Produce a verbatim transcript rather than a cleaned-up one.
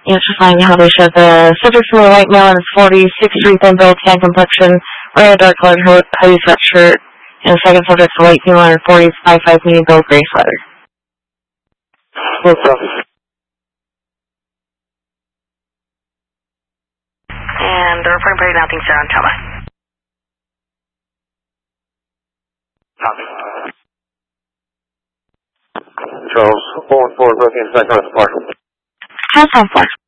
Yes, just fine. How they show the subject from a white male in his forties, six three, thin build, tan complexion, wearing a dark colored ho- hoodie sweatshirt. And the second subject is a white female in her forties, five five, medium build, gray sweater. No problem. And the reporting party now thinks they're on Toma. Copy. Charles, four one four, broke in, second, park. House on four.